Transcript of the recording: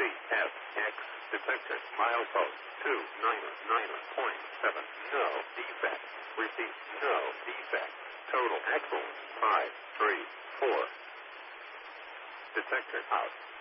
CFX detected. Milepost 299.7. No defect. Repeat. No defect. Total axle 534. Detector out.